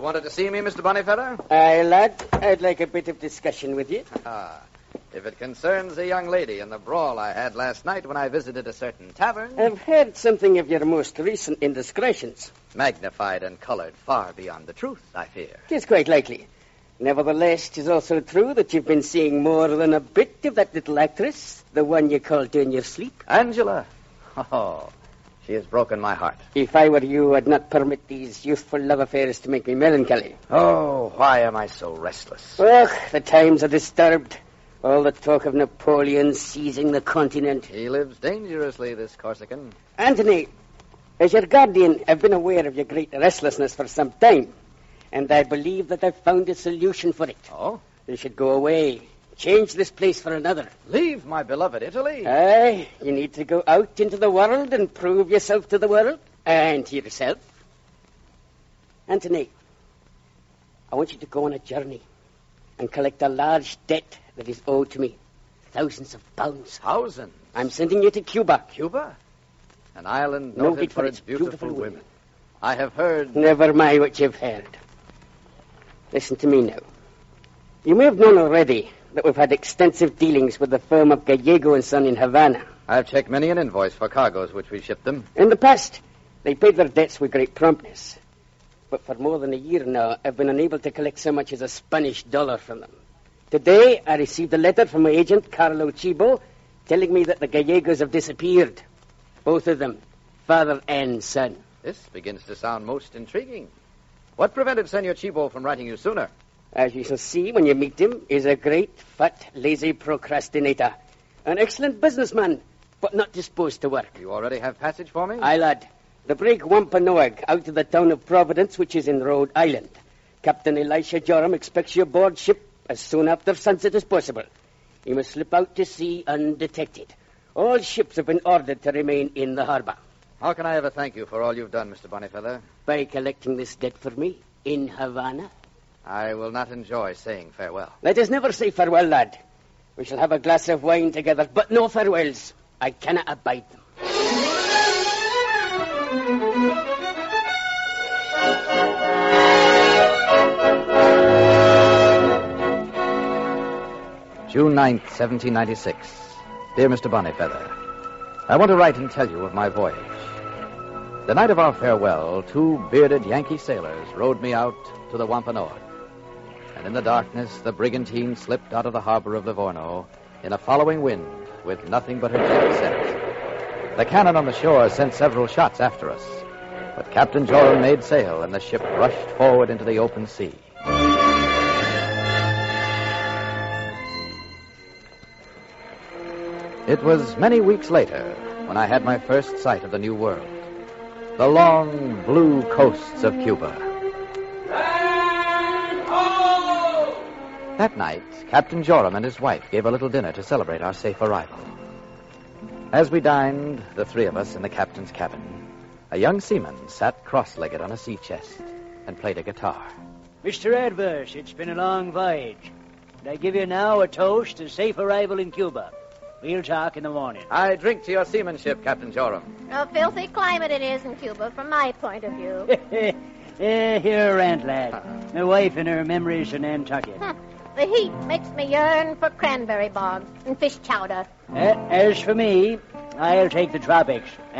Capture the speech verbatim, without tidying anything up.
wanted to see me, Mister Bonnyfeather? Aye, lad. I'd like a bit of discussion with you. Ah, if it concerns a young lady and the brawl I had last night when I visited a certain tavern... I've heard something of your most recent indiscretions. Magnified and colored far beyond the truth, I fear. Tis quite likely. Nevertheless, 'tis also true that you've been seeing more than a bit of that little actress, the one you called in your sleep. Angela? Oh, she has broken my heart. If I were you, I'd not permit these youthful love affairs to make me melancholy. Oh, why am I so restless? Ugh, the times are disturbed. All the talk of Napoleon seizing the continent. He lives dangerously, this Corsican. Anthony, as your guardian, I've been aware of your great restlessness for some time, and I believe that I've found a solution for it. Oh? You should go away. Change this place for another. Leave my beloved Italy? Aye, you need to go out into the world and prove yourself to the world and to yourself. Anthony, I want you to go on a journey and collect a large debt that is owed to me. Thousands of pounds. Thousands? I'm sending you to Cuba. Cuba? An island Noted noted for for its its beautiful, beautiful women. women. I have heard... Never mind what you've heard. Listen to me now. You may have known already that we've had extensive dealings with the firm of Gallego and Son in Havana. I've checked many an invoice for cargoes which we shipped them. In the past, they paid their debts with great promptness. But for more than a year now, I've been unable to collect so much as a Spanish dollar from them. Today, I received a letter from my agent, Carlo Cibo, telling me that the Gallegos have disappeared. Both of them, father and son. This begins to sound most intriguing. What prevented Senor Cibo from writing you sooner? As you shall see when you meet him, is a great, fat, lazy procrastinator. An excellent businessman, but not disposed to work. You already have passage for me? Aye, lad. The brig Wampanoag out of the town of Providence, which is in Rhode Island. Captain Elisha Joram expects you aboard ship as soon after sunset as possible. You must slip out to sea undetected. All ships have been ordered to remain in the harbor. How can I ever thank you for all you've done, Mister Bonnyfeather? By collecting this debt for me in Havana. I will not enjoy saying farewell. Let us never say farewell, lad. We shall have a glass of wine together, but no farewells. I cannot abide them. June ninth, seventeen ninety-six. Dear Mister Bonnyfeather, I want to write and tell you of my voyage. The night of our farewell, two bearded Yankee sailors rowed me out to the Wampanoag. And in the darkness, the brigantine slipped out of the harbor of Livorno in a following wind with nothing but her jet set. The cannon on the shore sent several shots after us, but Captain Joram made sail and the ship rushed forward into the open sea. It was many weeks later when I had my first sight of the New World. The long, blue coasts of Cuba. Land ho! That night, Captain Joram and his wife gave a little dinner to celebrate our safe arrival. As we dined, the three of us in the captain's cabin, a young seaman sat cross-legged on a sea chest and played a guitar. Mister Adverse, it's been a long voyage. And I give you now a toast to safe arrival in Cuba. We'll talk in the morning. I drink to your seamanship, Captain Joram. A filthy climate it is in Cuba, from my point of view. eh, here, rant, lad. My wife and her memories of Nantucket. The heat makes me yearn for cranberry bogs and fish chowder. Uh, as for me, I'll take the tropics.